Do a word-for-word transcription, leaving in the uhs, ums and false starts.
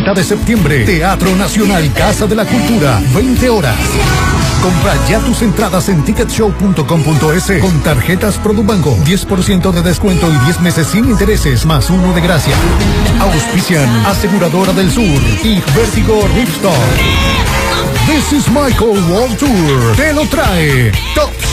treinta de septiembre, Teatro Nacional Casa de la Cultura, veinte horas. Compra ya tus entradas en ticket show punto com punto es con tarjetas Produbanco. diez por ciento de descuento y diez meses sin intereses más uno de gracia. Auspician Aseguradora del Sur y Vértigo Ripstop. This is Michael World Tour. Te lo trae Top